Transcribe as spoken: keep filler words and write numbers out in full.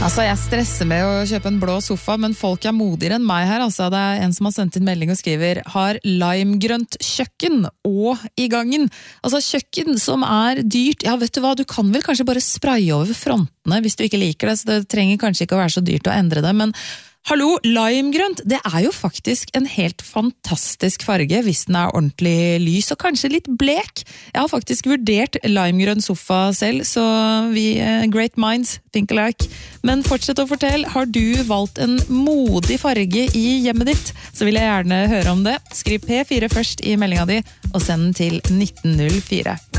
Altså, jeg stresser med å kjøpe en blå sofa, men folk er modigere enn meg her. Altså, det er en som har sendt inn melding og skriver har limegrønt kjøkken og i gangen. Altså, kjøkken som er dyrt. Ja, vet du hva, du kan vel kanskje bare spraye over frontene hvis du ikke liker det, så det trenger kanskje ikke å være så dyrt å endre det, men hallo, limegrønt, det er jo faktisk en helt fantastisk farge hvis den er ordentlig lys og kanskje litt blek. Jeg har faktisk vurdert limegrønn sofa selv, så vi, uh, great minds, think alike. Men fortsett å fortelle, har du valgt en modig farge i hjemmet ditt? Så vil jeg gjerne høre om det. Skriv P fire først i meldinga di, og send den til nitten null fire.